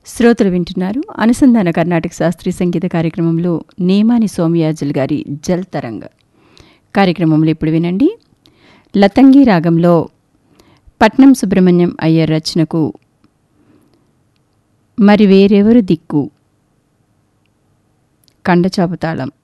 శ్రోతలు వింటున్నారు అనుసంధాన కర్ణాటక శాస్త్రీయ సంగీత కార్యక్రమంలో నేమాని సోమయాజుల్ గారి జల్ తరంగ్ కార్యక్రమంలో ఇప్పుడు వినండి. లతంగి రాగంలో పట్నం సుబ్రహ్మణ్యం అయ్యర్ రచనకు మరి వేరెవరు దిక్కు కండచాపు తాళం.